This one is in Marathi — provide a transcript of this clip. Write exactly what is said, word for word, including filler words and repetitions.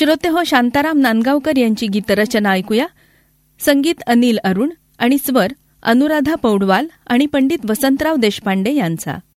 श्रोते हो, शांताराम नांदगावकर यांची गीतरचना ऐकूया. संगीत अनिल अरुण आणि स्वर अनुराधा पौडवाल आणि पंडित वसंतराव देशपांडे यांचा.